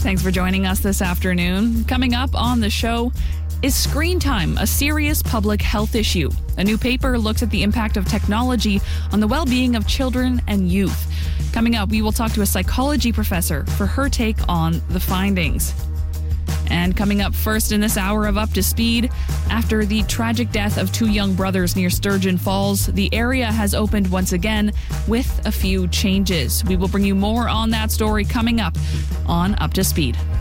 Thanks for joining us this afternoon. Coming up on the show, is screen time a serious public health issue? A new paper looks at the impact of technology on the well-being of children and youth. Coming up, we will talk to a psychology professor for her take on the findings. And coming up first in this hour of Up to Speed, after the tragic death of two young brothers near Sturgeon Falls, the area has opened once again with a few changes. We will bring you more on that story coming up on Up to Speed.